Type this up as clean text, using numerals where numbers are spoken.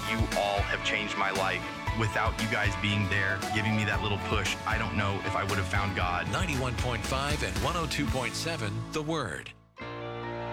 you all have changed my life. Without you guys being there, giving me that little push, I don't know if I would have found God. 91.5 and 102.7 The Word.